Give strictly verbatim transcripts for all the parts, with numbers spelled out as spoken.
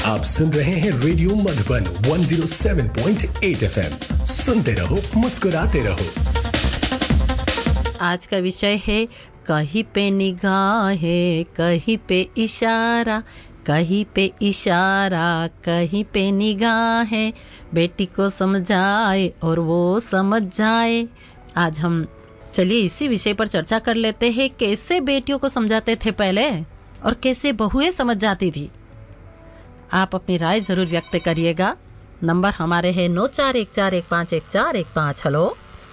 आप सुन रहे हैं रेडियो मधुबन एक सौ सात पॉइंट आठ एफएम। सुनते रहो, मुस्कुराते रहो। आज का विषय है कहीं पे निगाहें, कहीं पे इशारा, कहीं पे इशारा, कहीं पे निगाहें, बेटी को समझाए और वो समझ जाए। आज हम चलिए इसी विषय पर चर्चा कर लेते हैं। कैसे बेटियों को समझाते थे पहले और कैसे बहुएं समझ जाती थी। आप अपनी राय जरूर व्यक्त करिएगा। नंबर हमारे है नौ चार एक चार एक पाँच एक चार एक पाँच। हेलो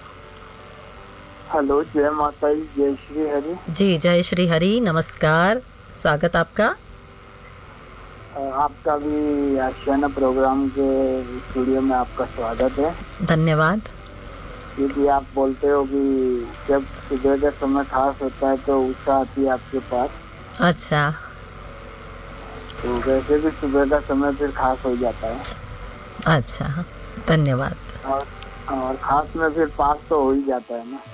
हेलो, जय माता दी, जय श्री हरि। जी जय श्री हरि, नमस्कार, स्वागत आपका। आपका भी आशियाना प्रोग्राम के स्टूडियो में आपका स्वागत है। धन्यवाद। क्योंकि आप बोलते हो कि जब सुबह का समय खास होता है तो उत्साह आती है आपके पास। अच्छा, तो वैसे भी सुबह का समय फिर खास हो जाता है। अच्छा, धन्यवाद। और, और खास में फिर पास तो हो ही जाता है ना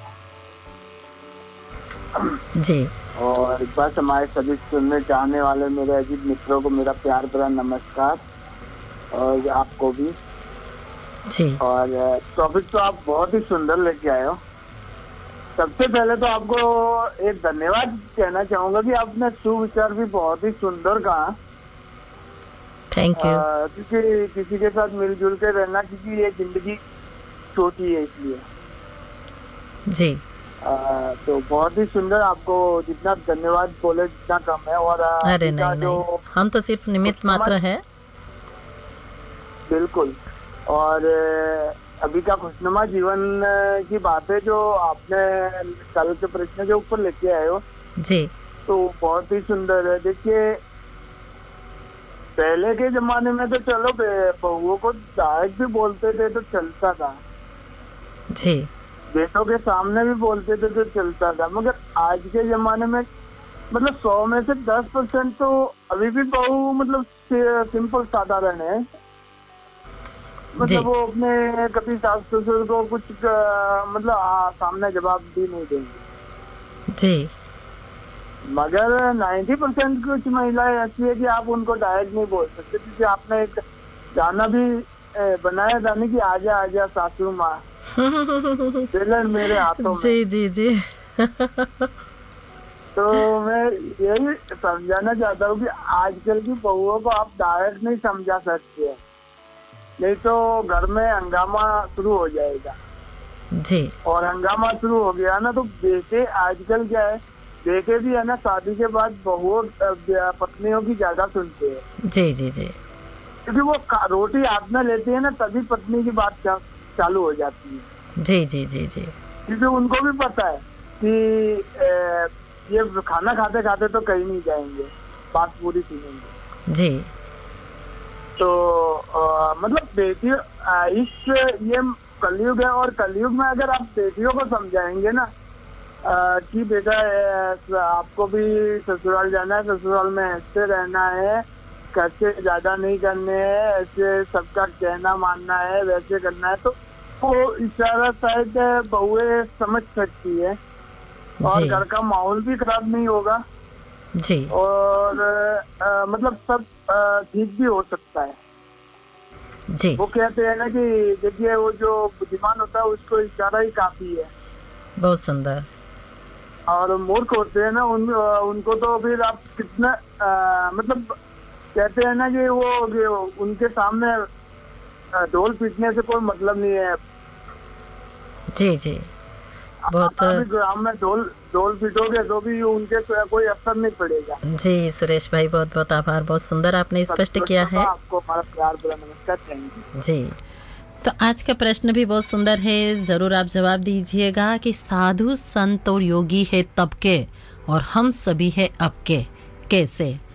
जी। और बस हमारे सभी सुनने चाहने वाले मेरे अजीत मित्रों को मेरा प्यार भरा नमस्कार, और आपको भी जी। और टॉपिक तो आप बहुत ही सुंदर लेके आए हो। सबसे पहले तो आपको एक धन्यवाद कहना चाहूंगा कि आपने सुविचार भी बहुत ही सुंदर कहा। Thank you. क्योंकि किसी के साथ मिलजुल के रहना, क्योंकि ये जिंदगी छोटी है इसलिए। जी। आ, तो बहुत ही सुंदर, आपको जितना धन्यवाद बोले जितना कम है। और अरे नहीं नहीं, हम तो सिर्फ निमित्त मात्र है। बिल्कुल। और अभी का खुशनुमा जीवन की बातें जो आपने कल के प्रश्न के ऊपर लेके आए हो जी, तो बहुत ही सुंदर है। देखिए, पहले के जमाने में तो चलो बहुओं को डायरेक्ट भी बोलते थे तो चलता था जी, बेटों के सामने भी बोलते थे तो चलता था। मगर आज के जमाने में मतलब सौ में से दस परसेंट तो अभी भी बहू मतलब सिंपल साधारण है। मतलब वो अपने कभी सास ससुर को कुछ मतलब आ, सामने जवाब भी नहीं देंगे जी। मगर नब्बे परसेंट कुछ महिलाएं ऐसी है कि आप उनको डायरेक्ट नहीं बोल सकते। क्योंकि आपने एक गाना भी बनाया था नहीं कि आजा आजा सासू माँ, बेलन मेरे हाथों में। जी जी जी। तो मैं यही समझाना चाहता हूँ कि आजकल की बहुओं को आप डायरेक्ट नहीं समझा सकते हैं, नहीं तो घर में हंगामा शुरू हो जाएगा जी। और हंगामा शुरू हो गया ना तो बेटे आजकल क्या है, बेटे भी है ना शादी के बाद बहुओं पत्नियों की ज्यादा सुनते हैं। जी जी जी। क्योंकि वो रोटी हाथ में लेती है ना तभी पत्नी की बात चा, चालू हो जाती है। जी जी जी जी। क्योंकि उनको भी पता है कि ए, ये खाना खाते खाते तो कहीं नहीं जाएंगे, बात पूरी सुनेंगे। जी। तो आ, मतलब बेटी इस ये कलयुग है और कलयुग में अगर आप बेटियों को समझाएंगे ना आ, कि बेटा आपको भी ससुराल जाना है, ससुराल में ऐसे रहना है, खर्चे ज्यादा नहीं करने हैं, ऐसे सबका कहना मानना है, वैसे करना है, तो वो इशारा शायद बहुएं समझ सकती है और घर का माहौल भी खराब नहीं होगा जी। और आ, मतलब सब ठीक भी हो सकता है जी। वो कहते हैं ना कि देखिए वो जो बुद्धिमान होता है उसको इशारा ही काफी है। बहुत सुंदर। और मूर्ख होते हैं ना उन उनको तो फिर आप कितना आ, मतलब कहते हैं ना कि वो उनके सामने ढोल पीटने से कोई मतलब नहीं है। जी जी। बहुत ग्राम में ढोल ढोल पीटोगे तो भी उनके कोई असर नहीं पड़ेगा। जी सुरेश भाई, बहुत बहुत आभार, बहुत सुंदर आपने स्पष्ट किया है। आपको हमारा प्यार भरा नमस्कार। थैंक यू जी। तो आज का प्रश्न भी बहुत सुंदर है, जरूर आप जवाब दीजिएगा कि साधु संत और योगी है तब के और हम सभी है अब के, कैसे।